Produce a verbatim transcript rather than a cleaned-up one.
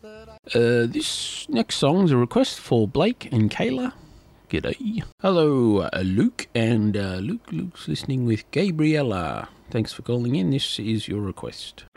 Uh, this next song is a request for Blake and Kayla. G'day. Hello, uh, Luke, and uh, Luke. Luke's listening with Gabriella. Thanks for calling in. This is your request.